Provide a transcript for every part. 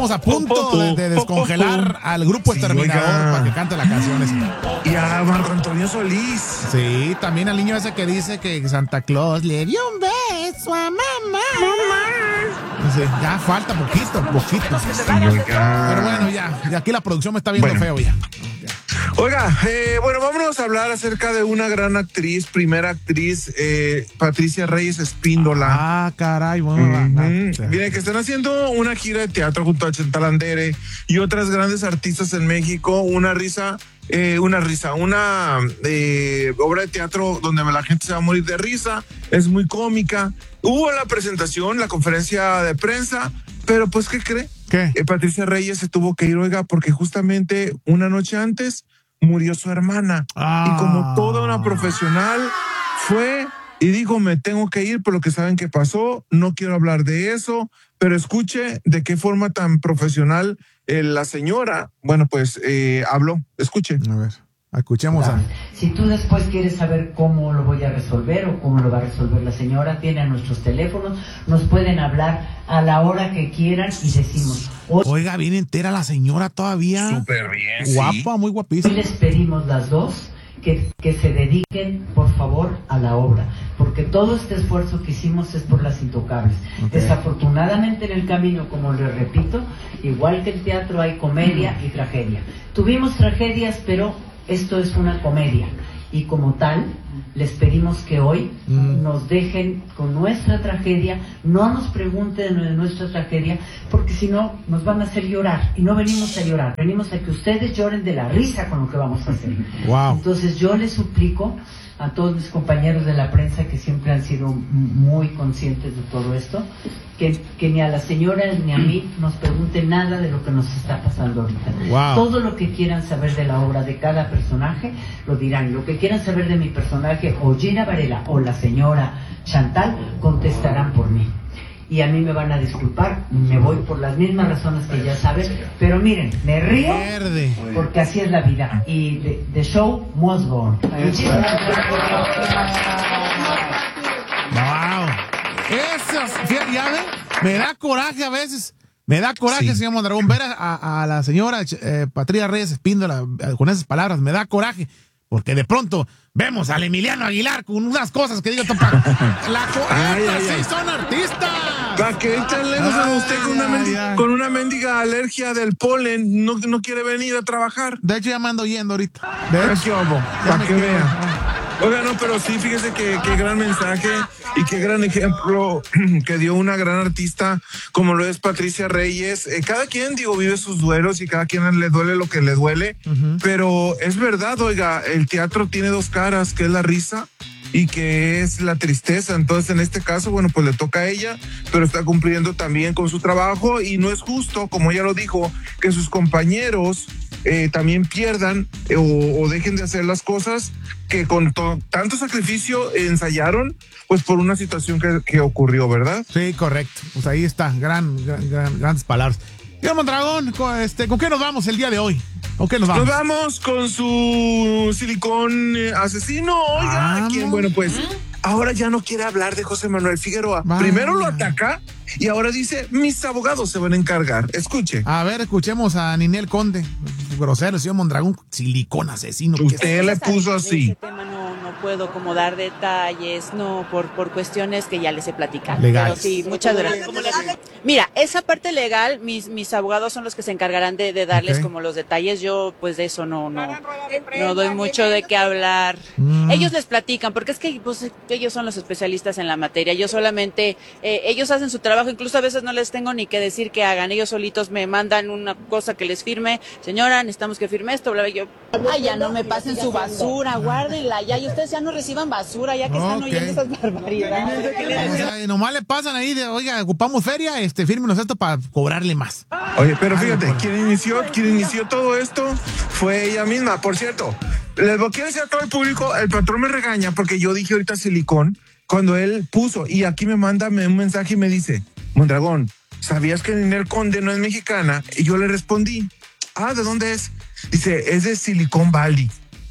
Estamos a punto de descongelar al grupo Exterminador para que cante la canción esa. Y a Marco Antonio Solís. Sí, también al niño ese que dice que Santa Claus le dio un beso a mamá. Sí, ya falta poquito. Pero bueno, ya aquí la producción me está viendo feo ya. Oiga, bueno, vámonos a hablar acerca de una gran actriz, primera actriz, Patricia Reyes Espíndola. Ah, caray, bueno. Miren, que están haciendo una gira de teatro junto a Chantal Andere y otras grandes artistas en México, una obra de teatro donde la gente se va a morir de risa, es muy cómica. Hubo la presentación, la conferencia de prensa, pero pues, ¿qué cree? ¿Qué? Patricia Reyes se tuvo que ir, oiga, porque justamente una noche antes murió su hermana. Y como toda una profesional, fue y dijo, me tengo que ir por lo que saben que pasó, no quiero hablar de eso, pero escuche de qué forma tan profesional la señora, bueno, pues habló. Escuche. A ver, escuchemos a... Si tú después quieres saber cómo lo voy a resolver o cómo lo va a resolver la señora, tiene nuestros teléfonos, nos pueden hablar a la hora que quieran y decimos... Oiga, bien entera la señora todavía. Súper bien, guapa, sí. Muy guapísima. Hoy les pedimos las dos que se dediquen, por favor, a la obra, porque todo este esfuerzo que hicimos es por Las Intocables. Okay. Desafortunadamente en el camino, como les repito, igual que el teatro hay comedia y tragedia. Tuvimos tragedias, pero esto es una comedia. Y como tal, les pedimos que hoy nos dejen con nuestra tragedia, no nos pregunten de nuestra tragedia, porque si no, nos van a hacer llorar. Y no venimos a llorar, venimos a que ustedes lloren de la risa con lo que vamos a hacer. Wow. Entonces yo les suplico a todos mis compañeros de la prensa que siempre han sido muy conscientes de todo esto, que ni a la señora ni a mí nos pregunten nada de lo que nos está pasando ahorita. Wow. Todo lo que quieran saber de la obra de cada personaje lo dirán. Lo que quieran saber de mi personaje, o Gina Varela o la señora Chantal, contestarán por mí. Y a mí me van a disculpar, me voy por las mismas razones que ya saben, pero miren, me río porque así es la vida. Y the show must go on. Muchísimas gracias. Wow. Eso, ya ven, me da coraje a veces. Me da coraje, señor Mondragón, ver a la señora Patricia Reyes Espíndola con esas palabras. Me da coraje. Porque de pronto vemos al Emiliano Aguilar con unas cosas que digo, sí son artistas. ¿Para qué tan lejos de usted con una mendiga alergia del polen? No quiere venir a trabajar. De hecho, ya me ando yendo ahorita. Para que vea. Oiga, no, pero sí, fíjese qué gran mensaje y qué gran ejemplo que dio una gran artista como lo es Patricia Reyes. Cada quien, vive sus duelos y cada quien le duele lo que le duele, pero es verdad, oiga, el teatro tiene dos caras, que es la risa y que es la tristeza. Entonces, en este caso, bueno, pues le toca a ella, pero está cumpliendo también con su trabajo y no es justo, como ella lo dijo, que sus compañeros también pierdan o dejen de hacer las cosas que con tanto sacrificio ensayaron, pues por una situación que ocurrió, ¿verdad? Sí, correcto. Pues ahí está, grandes palabras. Señor Mondragón, ¿con qué nos vamos el día de hoy? ¿Con qué nos vamos? Nos vamos con su silicón asesino, oiga, quien, bueno, pues ahora ya no quiere hablar de José Manuel Figueroa. Primero lo ataca y ahora dice, mis abogados se van a encargar. Escuche. A ver, escuchemos a Ninel Conde, grosero, señor Mondragón, silicón asesino. Usted le puso así. Ese tema no puedo como dar detalles, no, por cuestiones que ya les he platicado. Legal. Pero sí, muchas gracias. Mira, esa parte legal, mis abogados son los que se encargarán de darles como los detalles. Yo, pues de eso no doy mucho de qué hablar. Ellos les platican, porque es que pues, ellos son los especialistas en la materia. Yo solamente, ellos hacen su trabajo, incluso a veces no les tengo ni que decir que hagan. Ellos solitos me mandan una cosa que les firme. Señora, necesitamos que firme esto, bla, bla, yo. Ay, ya no me pasen su basura, guárdenla ya, y ustedes ya no reciban basura, ya que están oyendo esas barbaridades. O sea, nomás le pasan ahí de, oiga, ocupamos feria, fírmenos esto para cobrarle más. Oye, pero fíjate, quien inició todo esto fue ella misma. Por cierto, les quiero decir a todo el público, el patrón me regaña porque yo dije ahorita silicón, cuando él puso, y aquí me manda un mensaje y me dice, Mondragón, ¿sabías que Ninel Conde no es mexicana? Y yo le respondí, ¿de dónde es? Dice, es de Silicon Valley.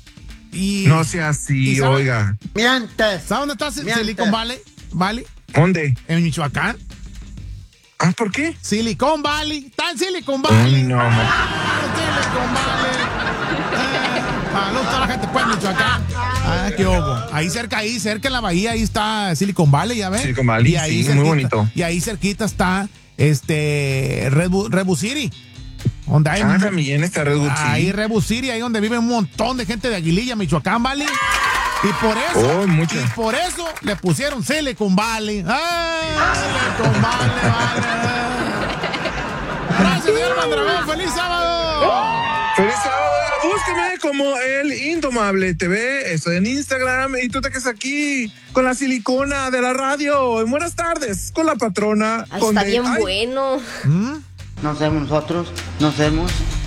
Y no sea así, oiga. Mientes. ¿Sabes dónde está Silicon Valley? ¿Dónde? En Michoacán. Ah, ¿por qué? Silicon Valley. Está en Silicon Valley. Ay, no. Silicon Valley. Saludos a toda la gente, pues, Michoacán. Qué obo. Ahí cerca en la bahía, ahí está Silicon Valley, ¿ya ves? Silicon Valley, y ahí sí, cerquita, muy bonito. Y ahí cerquita está Rebu City. Donde hay también está Red Bull. Ahí Rebu City, ahí donde vive un montón de gente de Aguililla, Michoacán, ¿vale? Y por eso le pusieron Silicon Valley. Silicon Valley, vale. Gracias, señor Mandragón. ¡Feliz sábado! ¡Feliz sábado! Búsqueme como El Indomable TV. Estoy en Instagram y tú te quedas aquí con la silicona de la radio. Buenas tardes con la patrona. Está bien bueno. Nos vemos nosotros, nos vemos